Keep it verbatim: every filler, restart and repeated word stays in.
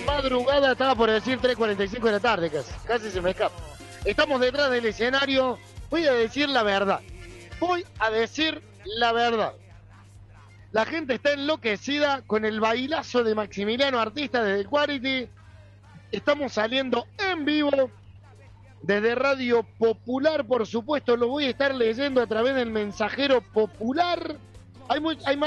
madrugada, estaba por decir tres cuarenta y cinco de la tarde casi, casi se me escapa. Estamos detrás del escenario, voy a decir la verdad, voy a decir la verdad. La gente está enloquecida con el bailazo de Maximiliano Artista desde Quality. Estamos saliendo en vivo desde Radio Popular, por supuesto, lo voy a estar leyendo a través del Mensajero Popular. Hay, muy, hay más